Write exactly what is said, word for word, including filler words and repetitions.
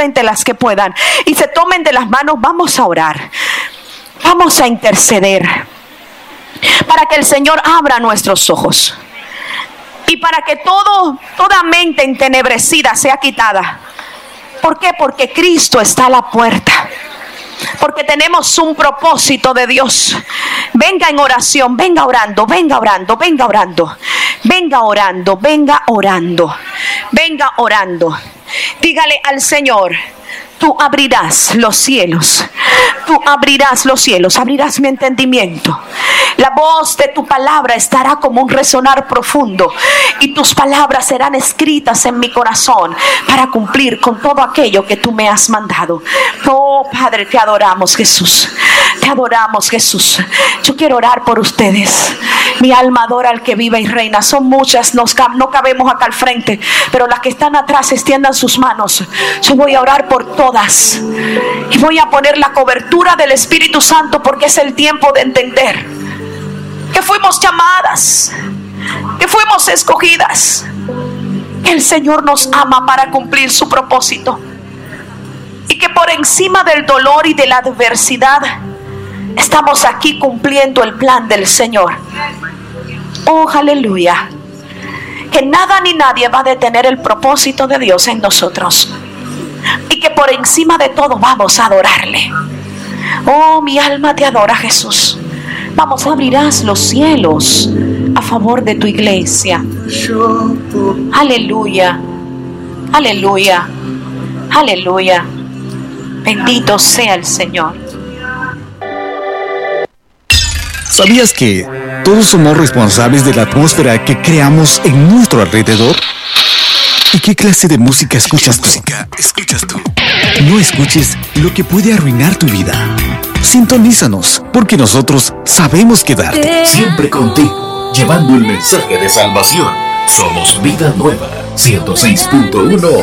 frente las que puedan y se tomen de las manos. Vamos a orar. Vamos a interceder para que el Señor abra nuestros ojos y para que todo, toda mente entenebrecida sea quitada. ¿Por qué? Porque Cristo está a la puerta. Porque tenemos un propósito de Dios. Venga en oración, venga orando, venga orando, venga orando, venga orando, venga orando, venga orando. Dígale al Señor: tú abrirás los cielos, tú abrirás los cielos, abrirás mi entendimiento. La voz de tu palabra estará como un resonar profundo y tus palabras serán escritas en mi corazón para cumplir con todo aquello que tú me has mandado. Oh Padre, te adoramos, Jesús, te adoramos, Jesús. Yo quiero orar por ustedes. Mi alma adora al que vive y reina. Son muchas, nos, no cabemos acá al frente, pero las que están atrás extiendan sus manos. Yo voy a orar por todas y voy a poner la cobertura del Espíritu Santo, porque es el tiempo de entender que fuimos llamadas, que fuimos escogidas, que el Señor nos ama para cumplir su propósito y que por encima del dolor y de la adversidad estamos aquí cumpliendo el plan del Señor. Oh, aleluya. Que nada ni nadie va a detener el propósito de Dios en nosotros y que por encima de todo vamos a adorarle. Oh, mi alma te adora, Jesús. Vamos, abrirás los cielos a favor de tu iglesia. Aleluya, aleluya, aleluya. Bendito sea el Señor. ¿Sabías que todos somos responsables de la atmósfera que creamos en nuestro alrededor? ¿Y qué clase de música escuchas tú? música escuchas tú? No escuches lo que puede arruinar tu vida. Sintonízanos, porque nosotros sabemos quedarte siempre contigo, llevando el mensaje de salvación. Somos Vida Nueva, ciento seis punto uno